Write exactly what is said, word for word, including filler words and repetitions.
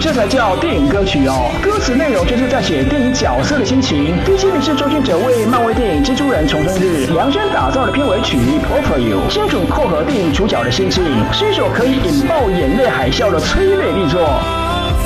这才叫电影歌曲哦。歌词内容就是在写电影角色的心情。第七名是周星哲为漫威电影《蜘蛛人重生日》量身打造的片尾曲《Pour You》，精准扣合电影主角的心境，是一首可以引爆眼泪海啸的催泪力作。